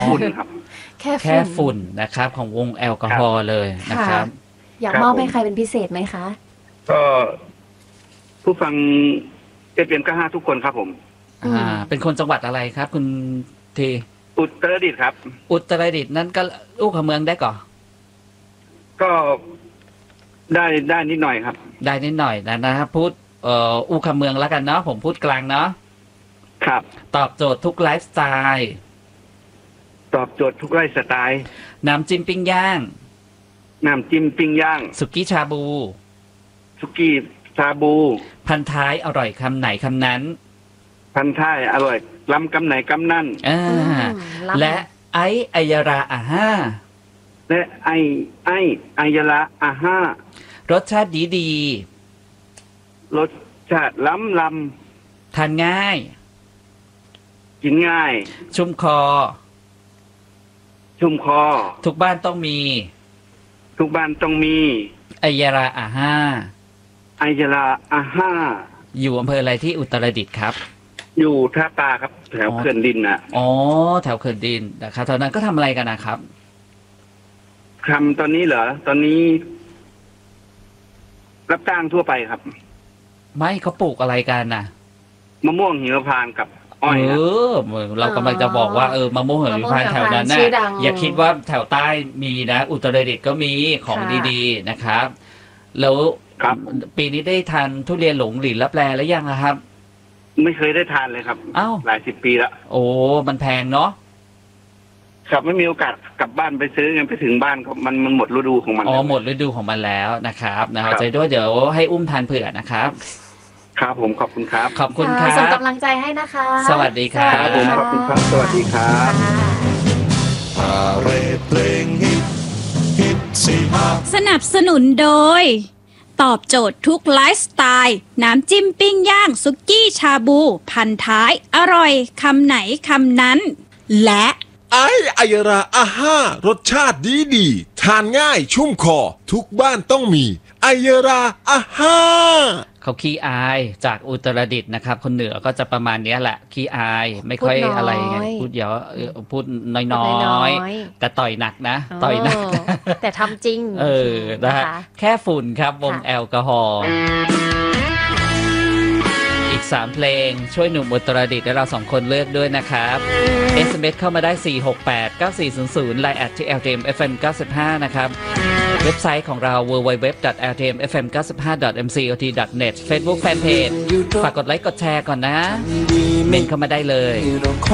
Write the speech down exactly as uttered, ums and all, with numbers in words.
ฝุ่นครับแค่แค่ฝุ่นนะครับของวงแอลกอฮอล์เลยนะครับอยากมอบให้ใครเป็นพิเศษไหมคะก็ผู้ฟังเอฟเอ็มเก้าห้าทุกคนครับผมอ่าเป็นคนจังหวัดอะไรครับคุณทีอุตรดิตถ์ครับอุตรดิตถ์นั้นก็ลูกขเมืองได้ก่อก็ได้ได้นิดหน่อยครับได้นิดหน่อยนะนะครับพูดเอ่ออู่คำเมืองแล้วกันเนาะผมพูดกลางเนาะครับตอบโจทย์ทุกไลฟ์สไตล์ตอบโจทย์ทุกไลฟ์สไตล์น้ำจิ้มปิ้งย่างน้ำจิ้มปิ้งย่างสุกี้ชาบูสุกี้ชาบูพันท้ายอร่อยคำไหนคำนั้นพันท้ายอร่อยล้ำกำไหนกำนั่นอ่าและไอไอยาราอาห้าและไอไอไอยาราอาห้ารสชาติดีดีรสชาติล้ำลำทานง่ายกินง่ายชุ่มคอชุ่มคอทุกบ้านต้องมีทุกบ้านต้องมีไอยาราอาห้าไอยาราอาห้าอยู่อำเภออะไรที่อุตรดิตถ์ครับอยู่ท่าปลาครับแถวเขื่อนดินนะอ๋อแถวเขื่อนดินนะครับตอนนั้นก็ทำอะไรกันนะครับทำตอนนี้เหรอตอนนี้รับจ้างทั่วไปครับไม่เขาปลูกอะไรกันน่ะมะม่วงหิมพานต์กับอ้อยเออเรากำลังจะบอกว่าเออมะม่วงหิมพานต์แถวนั้นน่ะอย่าคิดว่าแถวใต้มีนะอุตรดิตถ์ก็มีของดีๆนะครับแล้วปีนี้ได้ทานทุเรียนหลงหลินลับแลแล้วยังครับไม่เคยได้ทานเลยครับอ้าวหลายสิบปีแล้วโอ้มันแพงเนาะครับไม่มีโอกาสกลับบ้านไปซื้อกันไปถึงบ้านมันมันหมดฤดูของมันอ๋อหมดฤดูของมันแล้วนะครับนะเอาใจด้วยเดี๋ยวให้อุ้มทานเผื่อนะครับครับผมขอบคุณครับขอบคุณครับส่งกำลังใจให้นะคะสวัสดีครับผมขอบคุณครับสวัสดีครับสนับสนุนโดยตอบโจทย์ทุกไลฟ์สไตล์น้ำจิ้มปิ้งย่างสุกี้ชาบูพันท้ายอร่อยคำไหนคำนั้นและไอไอยาราอาห้ารสชาติดีดีทานง่ายชุ่มคอทุกบ้านต้องมีไอยาราอาห้าเขาขี้อายจากอุตรดิตถ์นะครับคนเหนือก็จะประมาณนี้แหละขี้อายไม่ค่อยอะไรไงพูดเยอะพูดน้อยๆแต่ต่อยหนักนะต่อยหนักแต่ทำจริงเออนะฮะแค่ฝุ่นครับวงแอลกอฮอล์อีกสามเพลงช่วยหนุ่มอุตรดิตถ์และเราสองคนเลือกด้วยนะครับ เอส เอ็ม เอส เข้ามาได้สี่ หก แปด เก้า สี่ ศูนย์ ศูนย์ ไลน์ แอท ที่ แอล ที เอ็ม เอฟ เอ็ม เก้าสิบห้า นะครับเว็บไซต์ของเรา ดับเบิลยู ดับเบิลยู ดับเบิลยู ดอท แอล ที เอ็ม เอฟ เอ็ม เก้าสิบห้า ดอท เอ็ม ซี โอ ที ดอท เน็ต Facebook Fanpage ฝากกดไลค์กดแชร์ก่อนนะเมนเข้ามาได้เลย